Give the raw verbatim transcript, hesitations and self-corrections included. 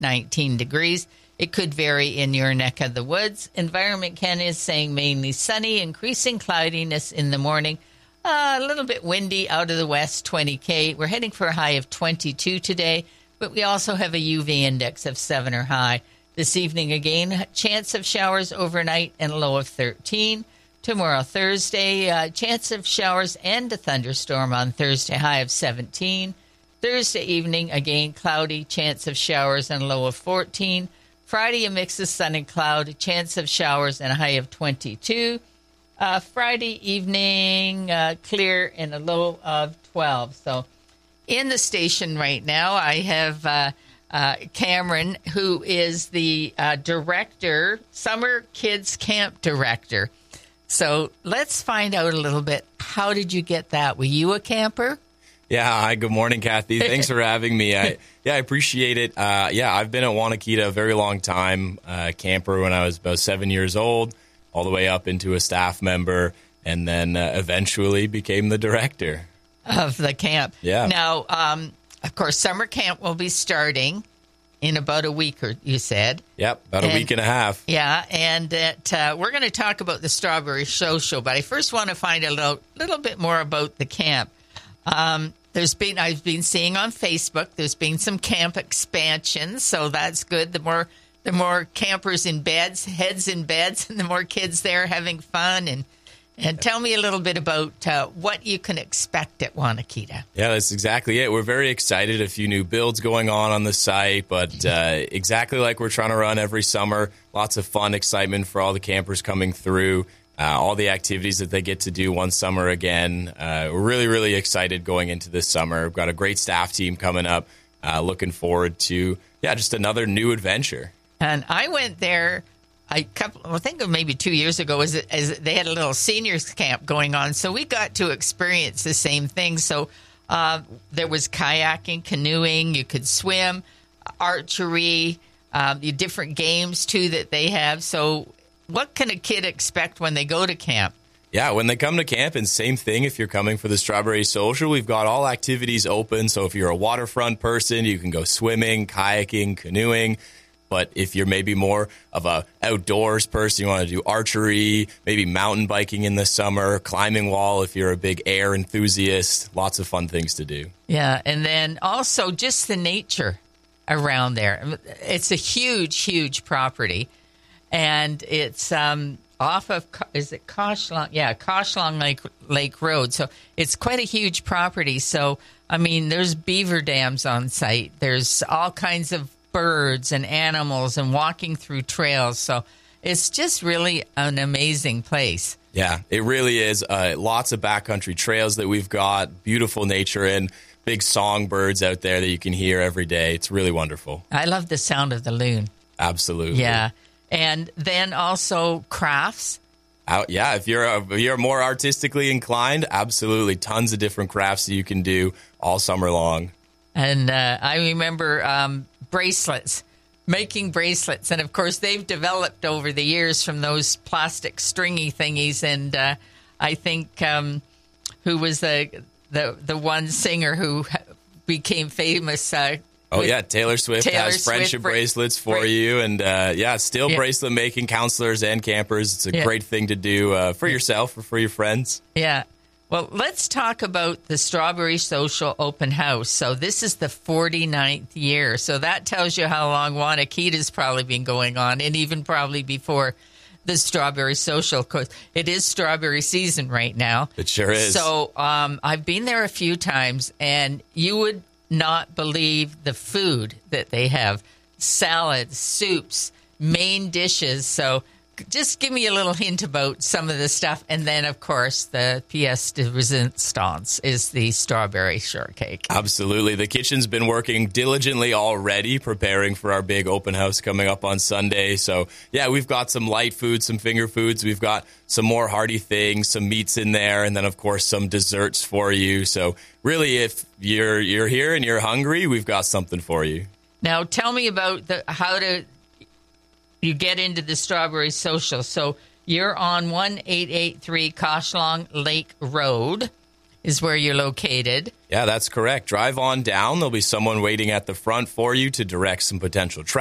nineteen degrees. It could vary in your neck of the woods. Environment Canada is saying mainly sunny, increasing cloudiness in the morning. Uh, a little bit windy out of the west, twenty K. We're heading for a high of twenty-two today, but we also have a U V index of seven or high. This evening, again, chance of showers overnight and a low of thirteen. Tomorrow, Thursday, uh, chance of showers and a thunderstorm on Thursday, high of seventeen. Thursday evening, again, cloudy, chance of showers and a low of fourteen. Friday, a mix of sun and cloud, a chance of showers and a high of twenty-two. Uh, Friday evening, uh, clear and a low of twelve. So in the station right now, I have uh, uh, Cameron, who is the uh, director, Summer Kids Camp Director. So let's find out a little bit. How did you get that? Were you a camper? Yeah. Hi. Good morning, Kathy. Thanks for having me. I, yeah, I appreciate it. Uh, yeah, I've been at Wanakita a very long time. Uh, camper when I was about seven years old, all the way up into a staff member, and then uh, eventually became the director of the camp. Yeah. Now, um, of course, summer camp will be starting in about a week, or you said. Yep, about and, a week and a half. Yeah, and it, uh, we're going to talk about the Strawberry Social, but I first want to find a little, little bit more about the camp. Um, there's been I've been seeing on Facebook. There's been some camp expansion, so that's good. The more the more campers in beds, heads in beds, and the more kids there having fun. And and tell me a little bit about uh, what you can expect at Wanakita. Yeah, that's exactly it. We're very excited. A few new builds going on on the site, but uh, exactly like we're trying to run every summer. Lots of fun, excitement for all the campers coming through. Uh, all the activities that they get to do one summer again. Uh, we're really, really excited going into this summer. We've got a great staff team coming up. Uh, looking forward to, yeah, just another new adventure. And I went there, I couple, I think maybe two years ago, as, as they had a little seniors camp going on. So we got to experience the same thing. So uh, there was kayaking, canoeing, you could swim, archery, um, the different games, too, that they have. So what can a kid expect when they go to camp? Yeah, when they come to camp, and same thing if you're coming for the Strawberry Social, we've got all activities open. So if you're a waterfront person, you can go swimming, kayaking, canoeing. But if you're maybe more of a outdoors person, you want to do archery, maybe mountain biking in the summer, climbing wall if you're a big air enthusiast, lots of fun things to do. Yeah, and then also just the nature around there. It's a huge, huge property. And it's um, off of, is it Koshlong? Yeah, Koshlong Lake, Lake Road. So it's quite a huge property. So, I mean, there's beaver dams on site. There's all kinds of birds and animals and walking through trails. So it's just really an amazing place. Yeah, it really is. Uh, lots of backcountry trails that we've got, beautiful nature, and big songbirds out there that you can hear every day. It's really wonderful. I love the sound of the loon. Absolutely. Yeah. And then also crafts. Uh, yeah, if you're, a, if you're more artistically inclined, absolutely. Tons of different crafts that you can do all summer long. And uh, I remember um, bracelets, making bracelets. And, of course, they've developed over the years from those plastic stringy thingies. And uh, I think um, who was the, the, the one singer who became famous uh Oh, yeah. Taylor Swift Taylor has friendship Swift bra- bracelets for bra- you. And, uh, yeah, still yeah. bracelet making counselors and campers. It's a yeah. great thing to do uh, for yourself or for your friends. Yeah. Well, let's talk about the Strawberry Social Open House. So this is the forty-ninth year. So that tells you how long Wanakita's probably been going on, and even probably before the Strawberry Social. Of course, it is strawberry season right now. It sure is. So um, I've been there a few times, and you would not believe the food that they have. Salads, soups, main dishes. So just give me a little hint about some of the stuff. And then, of course, the pièce de résistance is the strawberry shortcake. Absolutely. The kitchen's been working diligently already, preparing for our big open house coming up on Sunday. So, yeah, we've got some light foods, some finger foods. We've got some more hearty things, some meats in there, and then, of course, some desserts for you. So, really, if you're you're here and you're hungry, we've got something for you. Now, tell me about the how to you get into the Strawberry Social. So you're on one eight eight three Koshlong Lake Road, is where you're located. Yeah, that's correct. Drive on down. There'll be someone waiting at the front for you to direct some potential traffic.